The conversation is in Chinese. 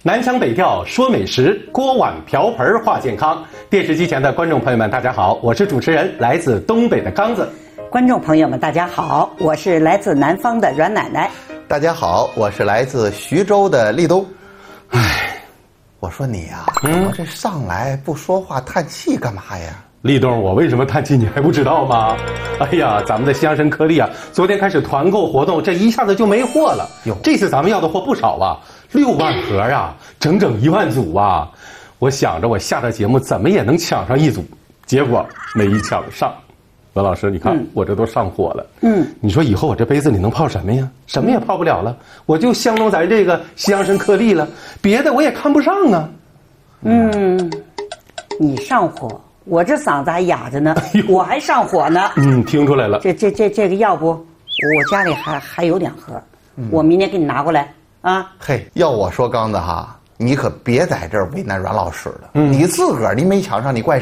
南腔北调说美食，锅碗瓢盆话健康。电视机前的观众朋友们，大家好，我是主持人来自东北的刚子。 观众朋友们，大家好，我是来自南方的阮奶奶。 大家好，我是来自徐州的立冬。哎，我说你呀，我这上来不说话叹气干嘛呀？ 立冬，我为什么叹气你还不知道吗？哎呀，咱们的西洋参颗粒啊，昨天开始团购活动，这一下子就没货了。这次咱们要的货不少啊，6万盒啊，整整1万组啊！我想着我下的节目怎么也能抢上1组，结果没抢上。文老师，你看我这都上火了。你说以后我这杯子里能泡什么呀？什么也泡不了了，我就相中咱这个西洋参颗粒了，别的我也看不上啊。 你上火，我这嗓子还哑着呢，我还上火呢。 听出来了。 这个要不，我家里还有2盒，我明天给你拿过来啊。 嘿，要我说刚子哈，你可别在这儿为难阮老师了。你自个儿你没抢上，你怪